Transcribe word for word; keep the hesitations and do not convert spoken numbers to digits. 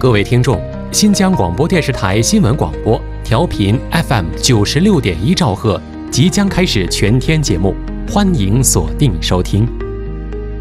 各位听众，新疆广播电视台新闻广播调频 F M 九十六点一兆赫即将开始全天节目，欢迎锁定收听。